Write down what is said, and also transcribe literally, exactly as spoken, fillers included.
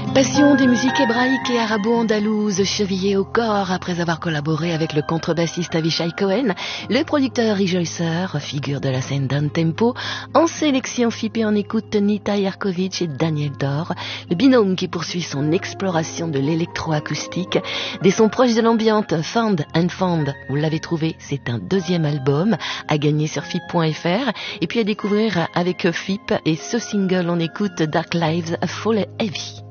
Passion des musiques hébraïques et arabo-andalouses chevillées au corps après avoir collaboré avec le contrebassiste Avishai Cohen, le producteur Rejoicer, figure de la scène down-tempo, en sélection F I P et en écoute Nita Yarkovitch et Daniel Dor, le binôme qui poursuit son exploration de l'électroacoustique. Des sons proches de l'ambiante, Found and Found, vous l'avez trouvé, c'est un deuxième album à gagner sur F I P point F R et puis à découvrir avec F I P et ce single on écoute Dark Lives Fall Heavy.